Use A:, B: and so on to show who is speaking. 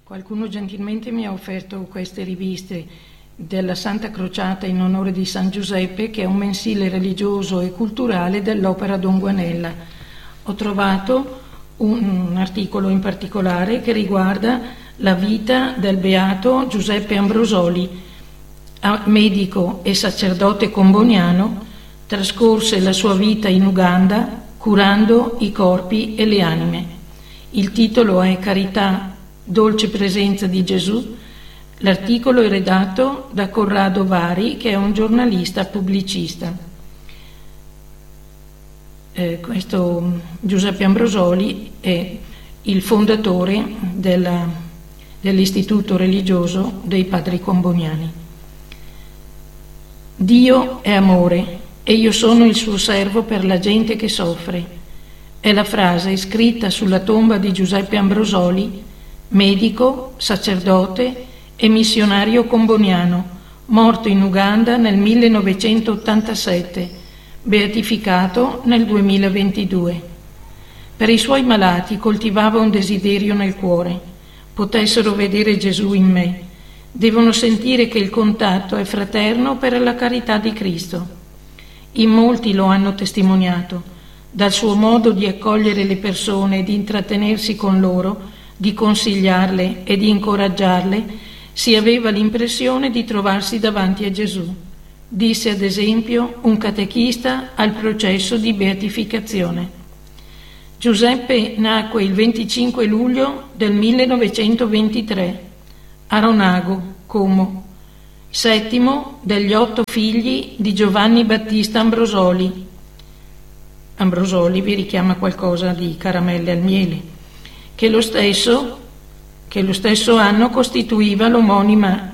A: Qualcuno gentilmente mi ha offerto queste riviste della Santa Crociata in onore di San Giuseppe, che è un mensile religioso e culturale dell'Opera Don Guanella. Ho trovato un articolo in particolare che riguarda la vita del beato Giuseppe Ambrosoli, medico e sacerdote comboniano. Trascorse la sua vita in Uganda curando i corpi e le anime. Il titolo è Carità, dolce presenza di Gesù. L'articolo è redatto da Corrado Vari, che è un giornalista pubblicista. Questo Giuseppe Ambrosoli è il fondatore dell'istituto religioso dei padri comboniani. Dio è amore e io sono il suo servo per la gente che soffre. È la frase scritta sulla tomba di Giuseppe Ambrosoli, medico, sacerdote e missionario comboniano, morto in Uganda nel 1987, beatificato nel 2022. Per i suoi malati coltivava un desiderio nel cuore: potessero vedere Gesù in me, devono sentire che il contatto è fraterno per la carità di Cristo. In molti lo hanno testimoniato, dal suo modo di accogliere le persone e di intrattenersi con loro, di consigliarle e di incoraggiarle, si aveva l'impressione di trovarsi davanti a Gesù, disse ad esempio un catechista al processo di beatificazione. Giuseppe nacque il 25 luglio del 1923 a Ronago, Como, settimo degli 8 figli di Giovanni Battista Ambrosoli. Ambrosoli vi richiama qualcosa di caramelle al miele, che lo stesso anno costituiva l'omonima